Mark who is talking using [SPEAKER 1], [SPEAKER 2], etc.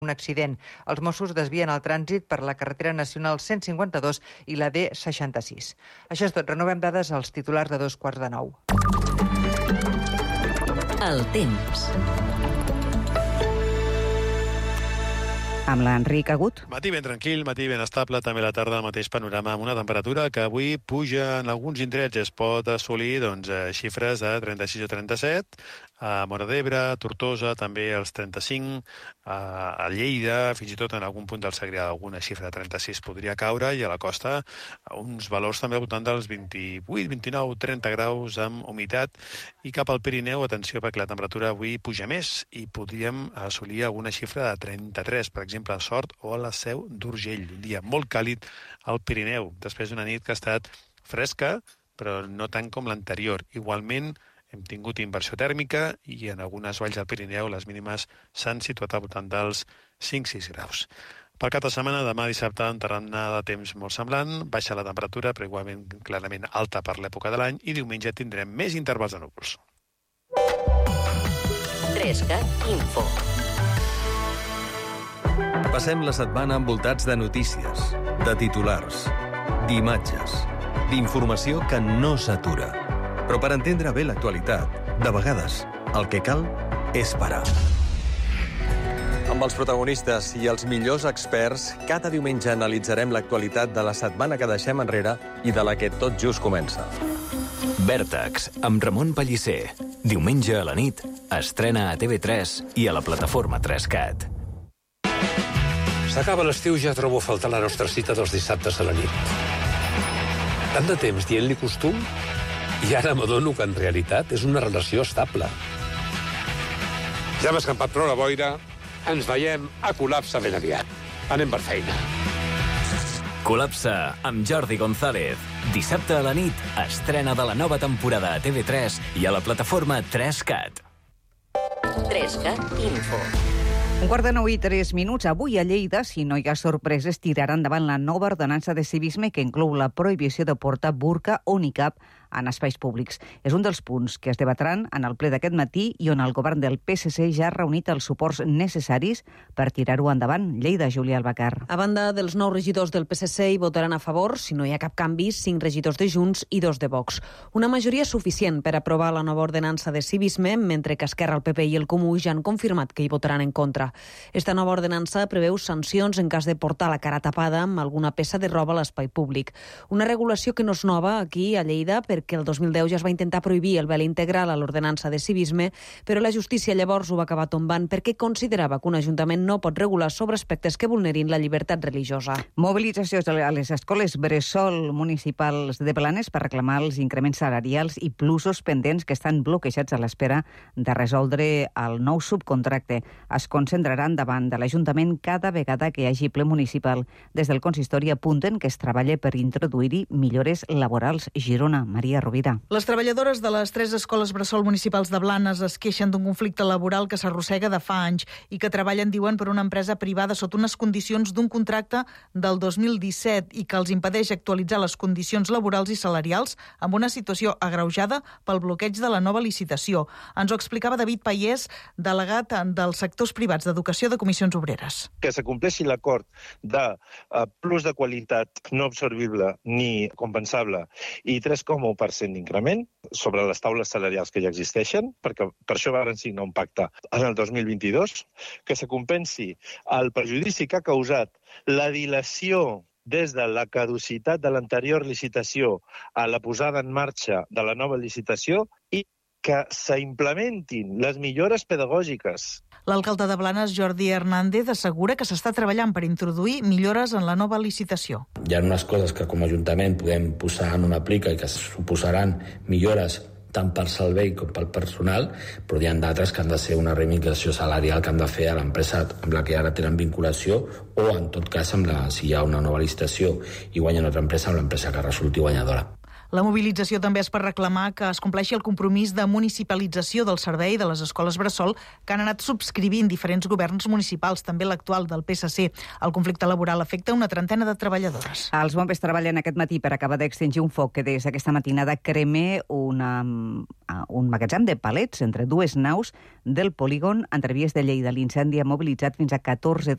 [SPEAKER 1] un accident. Els Mossos desvien el trànsit per la carretera nacional 152 i la D66. Això és tot. Renovem dades als titulars de 8:45.
[SPEAKER 2] El temps.
[SPEAKER 3] Amb l'Enric Agut.
[SPEAKER 4] Matí ben tranquil, matí ben estable, també a la tarda el mateix panorama amb una temperatura que avui puja en alguns indrets, es pot assolir xifres de 36 o 37, a Móra d'Ebre, Tortosa, també els 35, a Lleida, fins i tot en algun punt del Segrià alguna xifra de 36 podria caure, i a la costa uns valors també al voltant dels 28, 29, 30 graus amb humitat, i cap al Pirineu, atenció, perquè la temperatura avui puja més i podríem assolir alguna xifra de 33, per exemple, a Sort o a la Seu d'Urgell. Un dia molt càlid al Pirineu, després d'una nit que ha estat fresca, però no tant com l'anterior. Igualment, hem tingut inversió tèrmica i en algunes valls del Pirineu les mínimes s'han situat al voltant dels 5-6 graus. Per cap de setmana, demà dissabte, entrarà de temps molt semblant, baixa la temperatura, però igualment clarament alta per l'època de l'any, i diumenge tindrem més intervals de núvols.
[SPEAKER 2] 3CAT Info.
[SPEAKER 5] Passem la setmana envoltats de notícies, de titulars, d'imatges, d'informació que no s'atura. Però per entendre bé l'actualitat, de vegades, el que cal és parar. Amb els protagonistes i els millors experts, cada diumenge analitzarem l'actualitat de la setmana que deixem enrere i de la que tot just comença.
[SPEAKER 6] Vèrtex, amb Ramon Pellicer. Diumenge a la nit, estrena a TV3 i a la plataforma 3CAT.
[SPEAKER 7] S'acaba l'estiu, ja trobo a faltar la nostra cita dels dissabtes a la nit. Tant de temps dient-li costum, i ara m'adono que en realitat és una relació estable. Ja hem escampat prou la boira, ens veiem a Col·lapse ben aviat. Anem per feina.
[SPEAKER 6] Col·lapse amb Jordi González. Dissabte a la nit, estrena de la nova temporada a TV3 i a la plataforma 3CAT.
[SPEAKER 2] 3CAT Info.
[SPEAKER 3] 8:09:03. Avui a Lleida, si no hi ha sorpreses, tirarà endavant la nova ordenança de civisme que inclou la prohibició de portar burca o nicab en espais públics. És un dels punts que es debatran en el ple d'aquest matí i on el govern del PSC ja ha reunit els suports necessaris per tirar-ho endavant. Lleida, Júlia Albacar.
[SPEAKER 8] A banda dels 9 regidors del PSC hi votaran a favor, si no hi ha cap canvi, 5 regidors de Junts i 2 de Vox. Una majoria suficient per aprovar la nova ordenança de civisme, mentre que Esquerra, el PP i el Comú ja han confirmat que hi votaran en contra. Esta nova ordenança preveu sancions en cas de portar la cara tapada amb alguna peça de roba a l'espai públic. Una regulació que no és nova aquí a Lleida perquè el 2010 ja es va intentar prohibir el vel integral a l'ordenança de civisme, però la justícia llavors ho va acabar tombant perquè considerava que un ajuntament no pot regular sobre aspectes que vulnerin la llibertat religiosa.
[SPEAKER 3] Mobilitzacions a les escoles bressol municipals de Blanes per reclamar els increments salarials i plusos pendents que estan bloquejats a l'espera de resoldre el nou subcontracte. Es concentraran davant de l'Ajuntament cada vegada que hi hagi ple municipal. Des del consistori apunten que es treballa per introduir-hi millores laborals. Girona, Maria Rovira.
[SPEAKER 9] Les treballadores de les 3 escoles bressol municipals de Blanes es queixen d'un conflicte laboral que s'arrossega de fa anys i que treballen, diuen, per una empresa privada sota unes condicions d'un contracte del 2017 i que els impedeix actualitzar les condicions laborals i salarials amb una situació agreujada pel bloqueig de la nova licitació. Ens ho explicava David Paiés, delegat dels sectors privats d'educació de Comissions Obreres.
[SPEAKER 10] Que s'acompleixi l'acord de plus de qualitat no absorbible ni compensable i 3,1% d'increment sobre les taules salarials que ja existeixen, perquè per això van signar un pacte en el 2022, que se compensi el perjudici que ha causat la dilació des de la caducitat de l'anterior licitació a la posada en marxa de la nova licitació i que s'implementin les millores pedagògiques.
[SPEAKER 9] L'alcalde de Blanes, Jordi Hernández, assegura que s'està treballant per introduir millores en la nova licitació.
[SPEAKER 11] Hi ha unes coses que com a Ajuntament podem posar en una plica i que suposaran millores tant per servei com pel personal, però hi ha d'altres que han de ser una reivindicació salarial que han de fer a l'empresa amb la que ara tenen vinculació o, en tot cas, si hi ha una nova licitació i guanya una altra empresa, amb l'empresa que resulti guanyadora.
[SPEAKER 9] La mobilització també és per reclamar que es compleixi el compromís de municipalització del servei de les escoles bressol que han anat subscrivint diferents governs municipals, també l'actual del PSC. El conflicte laboral afecta una trentena de treballadores.
[SPEAKER 3] Els bombers treballen aquest matí per acabar d'extingir un foc que des d'aquesta matinada crema un magatzem de palets entre dues naus del polígon Entrevies de Lleida. L'incendi ha mobilitzat fins a 14